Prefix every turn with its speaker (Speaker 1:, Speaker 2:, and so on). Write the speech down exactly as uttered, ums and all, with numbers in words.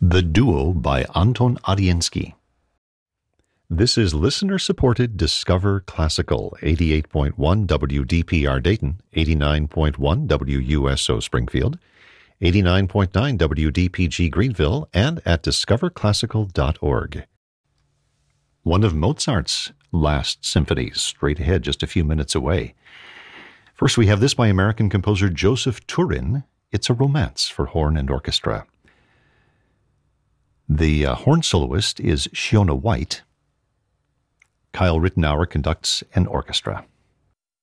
Speaker 1: The Duo by Anton Ariensky. This is listener-supported Discover Classical, eighty-eight point one W D P R Dayton, eighty-nine point one W U S O Springfield, eighty-nine point nine W D P G Greenville, and at discover classical dot org. One of Mozart's last symphonies, straight ahead, just a few minutes away. First, we have this by American composer Joseph Turin. It's a romance for horn and orchestra. The uh, horn soloist is Shiona White. Kyle Rittenauer conducts an orchestra.